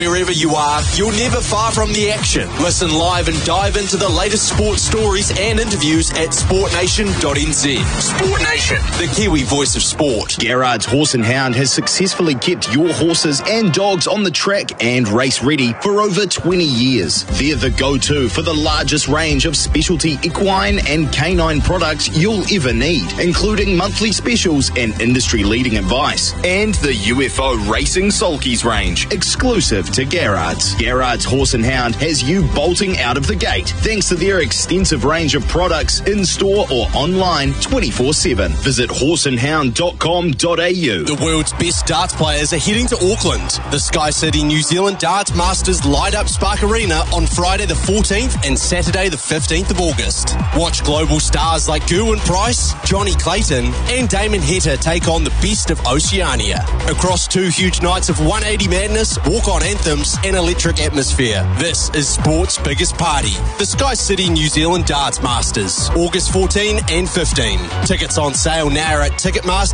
Wherever you are, you're never far from the action. Listen live and dive into the latest sports stories and interviews at sportnation.nz. Sport Nation, the Kiwi voice of sport. Garrard's Horse and Hound has successfully kept your horses and dogs on the track and race ready for over 20 years. They're the go-to for the largest range of specialty equine and canine products you'll ever need, including monthly specials and industry-leading advice. And the UFO Racing Sulkies range, exclusive to Garrard's. Garrard's Horse and Hound has you bolting out of the gate thanks to their extensive range of products in-store or online 24/7. Visit horseandhound.com.au. The world's best darts players are heading to Auckland. The Sky City New Zealand Darts Masters light up Spark Arena on Friday the 14th and Saturday the 15th of August. Watch global stars like Gerwyn Price, Johnny Clayton and Damon Heta take on the best of Oceania. Across 2 huge nights of 180 madness, walk-on anthems and electric atmosphere. This is sport's biggest party. The Sky City New Zealand Darts Masters, August 14 and 15. Tickets on sale now at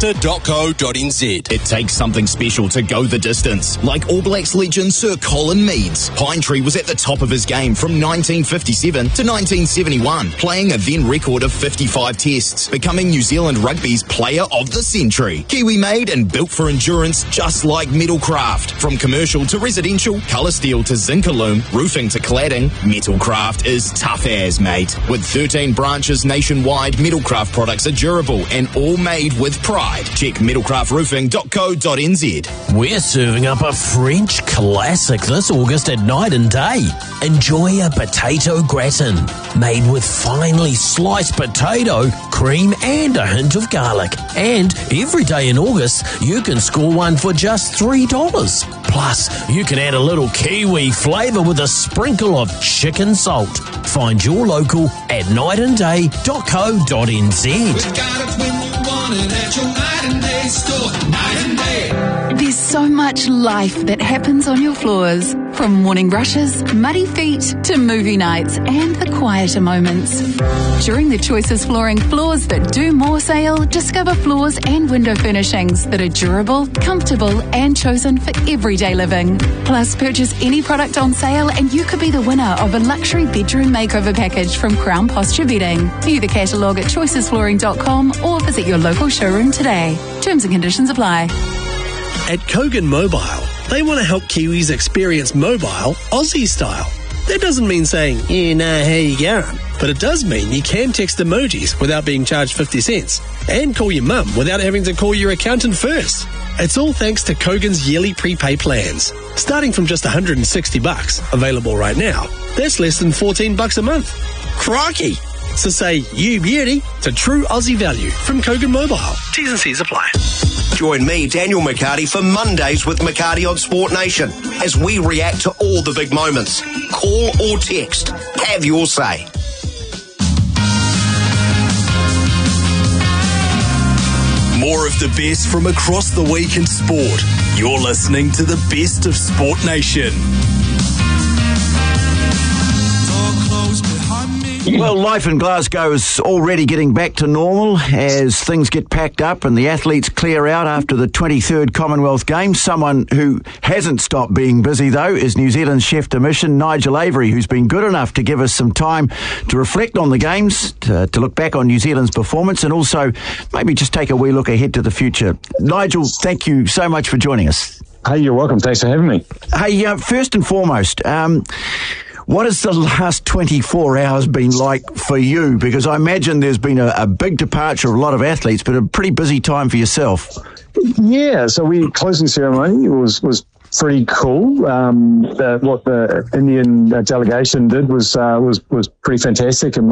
ticketmaster.co.nz. It takes something special to go the distance, like All Blacks legend Sir Colin Meads. Pinetree was at the top of his game from 1957 to 1971, playing a then record of 55 tests, becoming New Zealand Rugby's Player of the Century. Kiwi made and built for endurance, just like Metalcraft. From commercial to residential, colour steel to Zinc-Alume, roofing to cladding, Metalcraft is tough as, mate. With 13 branches nationwide, Metalcraft products are durable and all made with pride. Check metalcraftroofing.co.nz. We're serving up a French classic this August at Night and Day. Enjoy a potato gratin made with finely sliced potato, cream and a hint of garlic. And every day in August, you can score one for just $3. Plus, you can add a little Kiwi flavour with a sprinkle of chicken salt. Find your local at nightandday.co.nz. We've got it when you want it at your Night and Day store. Night and Day. There's so much life that happens on your floors. From morning rushes, muddy feet, to movie nights and the quieter moments. During the Choices Flooring Floors That Do More sale, discover floors and window furnishings that are durable, comfortable and chosen for everyday living. Plus, purchase any product on sale and you could be the winner of a luxury bedroom makeover package from Crown Posture Bedding. View the catalogue at choicesflooring.com or visit your local showroom today. Terms and conditions apply. At Kogan Mobile, they want to help Kiwis experience mobile Aussie style. That doesn't mean saying, "Yeah, nah, how you going?" But it does mean you can text emojis without being charged 50 cents and call your mum without having to call your accountant first. It's all thanks to Kogan's yearly prepay plans. Starting from just $160, available right now, that's less than $14 a month. Crikey! So say you beauty to true Aussie value from Kogan Mobile. T's and C's apply. Join me, Daniel McCarty, for Mondays with McCarty on Sport Nation as we react to all the big moments. Call or text. Have your say. More of the best from across the week in sport. You're listening to the best of Sport Nation. Well, life in Glasgow is already getting back to normal as things get packed up and the athletes clear out after the 23rd Commonwealth Games. Someone who hasn't stopped being busy, though, is New Zealand's chef de mission, Nigel Avery, who's been good enough to give us some time to reflect on the Games, to look back on New Zealand's performance and also maybe just take a wee look ahead to the future. Nigel, thank you so much for joining us. Hey, you're welcome. Thanks for having me. Hey, first and foremost, what has the last 24 hours been like for you? Because I imagine there's been a big departure of a lot of athletes, but a pretty busy time for yourself. Yeah, so closing ceremony was pretty cool. What the Indian delegation did was pretty fantastic and